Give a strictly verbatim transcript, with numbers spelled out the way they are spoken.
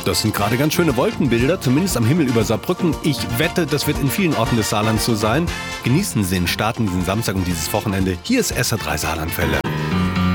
Das sind gerade ganz schöne Wolkenbilder, zumindest am Himmel über Saarbrücken. Ich wette, das wird in vielen Orten des Saarlands so sein. Genießen Sie den Start in diesen Samstag und dieses Wochenende. Hier ist S R drei Saarlandwelle.